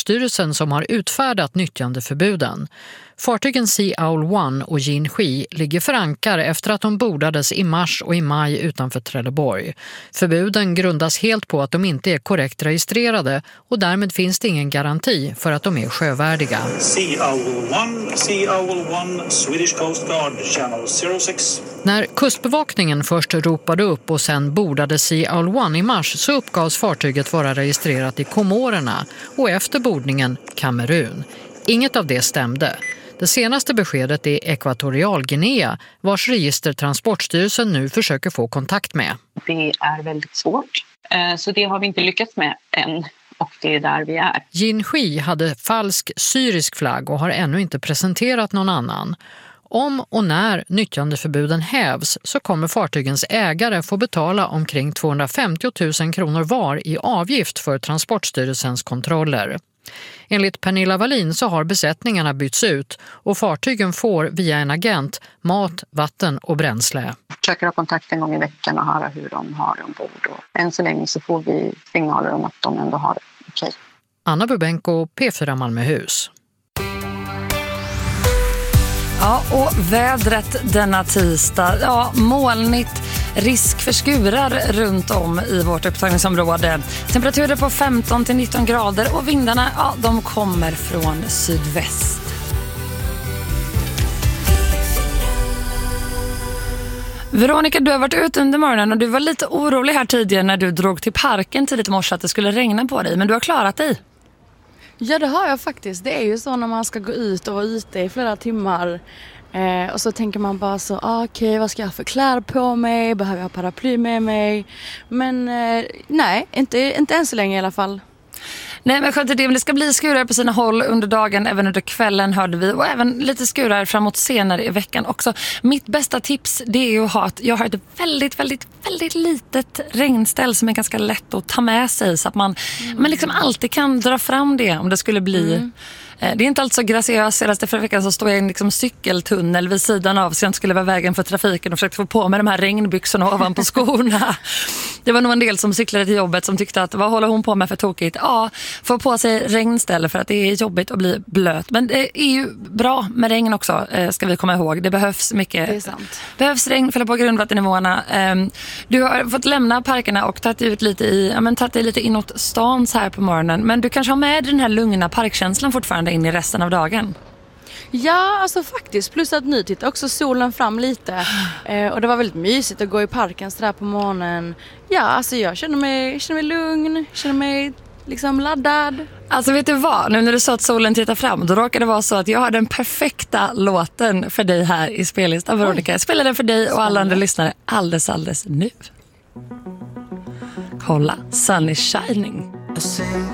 Transportstyrelsen som har utfärdat nyttjandeförbuden. Fartygen Sea Owl 1 och Jinhui ligger för ankar efter att de bordades i mars och i maj utanför Trelleborg. Förbuden grundas helt på att de inte är korrekt registrerade och därmed finns det ingen garanti för att de är sjövärdiga. Sea Owl 1, Swedish Coast Guard, Channel 06. När kustbevakningen först ropade upp och sen bordade Sea Owl 1 i mars så uppgavs fartyget vara registrerat i Komorerna och efter bordningen Kamerun. Inget av det stämde. Det senaste beskedet är Ekvatorialguinea, vars register Transportstyrelsen nu försöker få kontakt med. Det är väldigt svårt, så det har vi inte lyckats med än och det är där vi är. Jinhui hade falsk syrisk flagg och har ännu inte presenterat någon annan. Om och när nyttjandeförbuden hävs så kommer fartygens ägare få betala omkring 250 000 kronor var i avgift för Transportstyrelsens kontroller. Enligt Pernilla Wallin så har besättningarna bytts ut och fartygen får via en agent mat, vatten och bränsle. Försöker ha kontakt en gång i veckan och höra hur de har ombord. Och än så länge så får vi signaler om att de ändå har det okej. Anna Bubenko, P4 Malmöhus. Ja, och vädret denna tisdag. Ja, molnigt. Risk för skurar runt om i vårt upptagningsområde. Temperaturer på 15-19 grader och vindarna, ja, de kommer från sydväst. Veronica, du har varit ute under morgonen och du var lite orolig här tidigare när du drog till parken tidigt i morse att det skulle regna på dig, men du har klarat dig. Ja, det har jag faktiskt. Det är ju så när man ska gå ut och vara ute i flera timmar. Och så tänker man bara så, okej, vad ska jag ha för kläder på mig? Behöver jag ha paraply med mig? Men nej, inte än så länge i alla fall. Nej, men skönt är det. Men det ska bli skurar på sina håll under dagen, även under kvällen hörde vi. Och även lite skurar framåt senare i veckan också. Mitt bästa tips, det är ju jag har ett väldigt litet regnställ som är ganska lätt att ta med sig. Så att man liksom alltid kan dra fram det om det skulle bli... Det är inte alls så graciöst. Senaste förra veckan så stod jag i en liksom cykeltunnel vid sidan av så jag inte skulle vara vägen för trafiken och försökte få på mig de här regnbyxorna ovanpå skorna. Det var nog en del som cyklade till jobbet som tyckte att vad håller hon på med för tokigt? Ja, få på sig regnställ för att det är jobbigt att bli blöt. Men det är ju bra med regn också, ska vi komma ihåg. Det behövs mycket. Det är sant. Behövs regn för att på grundvattennivåerna. Du har fått lämna parkerna och tagit dig lite inåt stan så här på morgonen. Men du kanske har med den här lugna parkkänslan fortfarande in i resten av dagen. Ja, alltså faktiskt. Plus att nu tittar också solen fram lite. Och det var väldigt mysigt att gå i parken så där på morgonen. Ja, alltså jag känner mig lugn. Känner mig liksom laddad. Alltså vet du vad? Nu när du sa att solen tittar fram, då råkar det vara så att jag har den perfekta låten för dig här i spellistan, Veronica. Jag spelar den för dig och alla andra lyssnare alldeles nu. Kolla, Sun is shining. I sing